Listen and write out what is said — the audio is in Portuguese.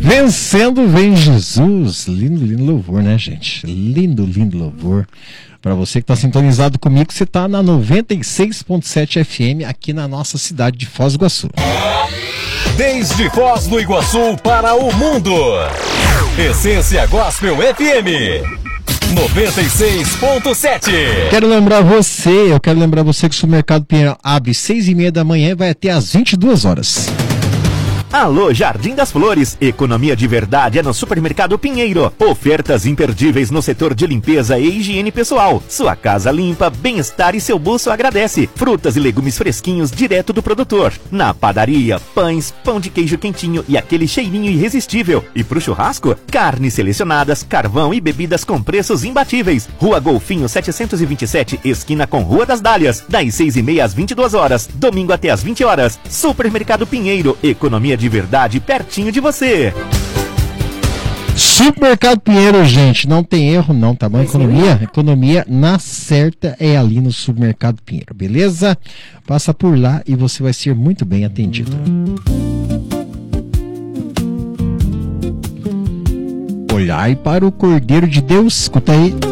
Vencendo vem Jesus. Lindo, lindo louvor, né, gente? Lindo, lindo louvor. Para você que está sintonizado comigo, você está na 96.7 FM aqui na nossa cidade de Foz do Iguaçu. Desde Foz do Iguaçu para o mundo. Essência Gospel FM 96.7. Eu quero lembrar você que o Supermercado Pinheiro abre 6h30 da manhã e vai até às 22 horas. Alô, Jardim das Flores. Economia de verdade é no Supermercado Pinheiro. Ofertas imperdíveis no setor de limpeza e higiene pessoal. Sua casa limpa, bem-estar e seu bolso agradece. Frutas e legumes fresquinhos direto do produtor. Na padaria, pães, pão de queijo quentinho e aquele cheirinho irresistível. E pro churrasco, carnes selecionadas, carvão e bebidas com preços imbatíveis. Rua Golfinho 727, esquina com Rua das Dálias. Das 6h30 às 22 horas. Domingo até às 20 horas. Supermercado Pinheiro. Economia de verdade pertinho de você. Supermercado Pinheiro, gente, não tem erro não, tá bom? Economia na certa é ali no Supermercado Pinheiro, beleza? Passa por lá e você vai ser muito bem atendido. Olhai para o Cordeiro de Deus, escuta aí.